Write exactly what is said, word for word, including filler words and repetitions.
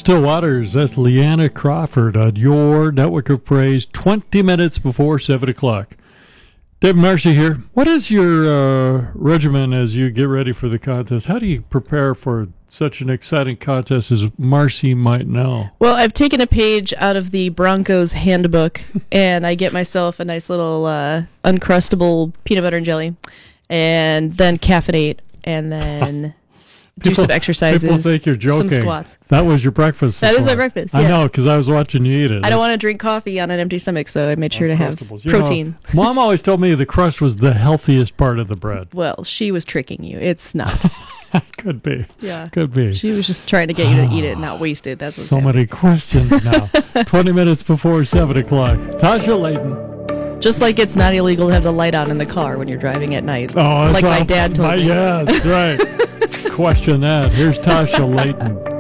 Still Waters, that's Leanna Crawford on your Network of Praise, twenty minutes before seven o'clock. Dave Marcy here. What is your uh, regimen as you get ready for the contest? How do you prepare for such an exciting contest as Marcy might know? Well, I've taken a page out of the Broncos handbook, and I get myself a nice little uh, Uncrustable peanut butter and jelly, and then caffeinate, and then... do People, some exercises. People think you're joking. Some squats. That was your breakfast. That is morning. my breakfast. Yeah. I know, because I was watching you eat it. I don't want to drink coffee on an empty stomach, so I made sure to have protein. You know, Mom always told me the crust was the healthiest part of the bread. Well, she was tricking you. It's not. Could be. Yeah. Could be. She was just trying to get you to eat it and not waste it. That's what's so happening. many questions now. twenty minutes before seven o'clock. Tasha Layton. Just like it's not illegal to have the light on in the car when you're driving at night. Oh, like my dad told my, me. Yeah, that's right. Question that. Here's Tasha Layton.